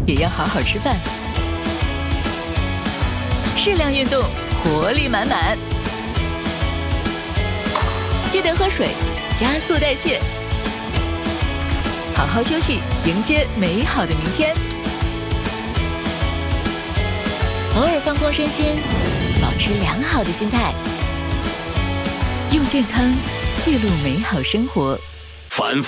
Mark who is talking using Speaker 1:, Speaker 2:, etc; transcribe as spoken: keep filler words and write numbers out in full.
Speaker 1: 也要好好吃饭。适量运动，活力满满。记得喝水，加速代谢。好好休息，迎接美好的明天。偶尔放空身心，保持良好的心态，用健康记录美好生活。
Speaker 2: 反复